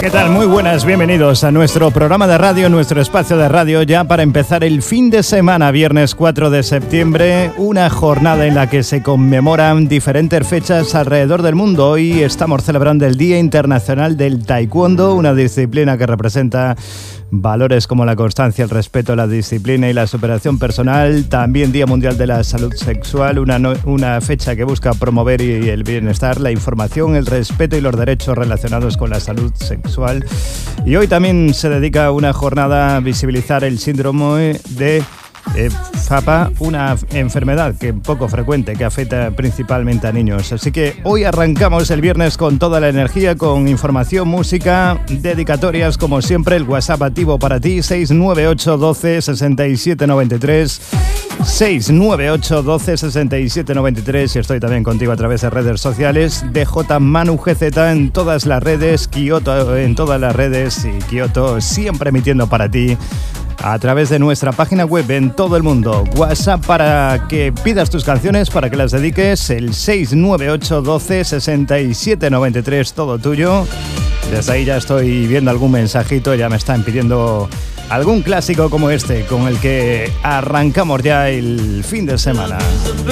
¿Qué tal? Muy buenas, bienvenidos a nuestro programa de radio, nuestro espacio de radio, ya para empezar el fin de semana, viernes 4 de septiembre, una jornada en la que se conmemoran diferentes fechas alrededor del mundo. Hoy estamos celebrando el Día Internacional del Taekwondo, una disciplina que representa valores como la constancia, el respeto, la disciplina y la superación personal. También Día Mundial de la Salud Sexual, una fecha que busca promover el bienestar, la información, el respeto y los derechos relacionados con la salud sexual. Y hoy también se dedica una jornada a visibilizar el síndrome de FAPA, una enfermedad que poco frecuente, que afecta principalmente a niños. Así que hoy arrancamos el viernes con toda la energía, con información, música, dedicatorias, como siempre. El WhatsApp activo para ti, 698 12 67 93, 698 12 67 93, y estoy también contigo a través de redes sociales. DJ Manu GZ en todas las redes, Kioto en todas las redes, y Kioto siempre emitiendo para ti a través de nuestra página web en todo el mundo. WhatsApp para que pidas tus canciones, para que las dediques, el 698 12 67 93, todo tuyo. Desde ahí ya estoy viendo algún mensajito, ya me están pidiendo algún clásico como este, con el que arrancamos ya el fin de semana.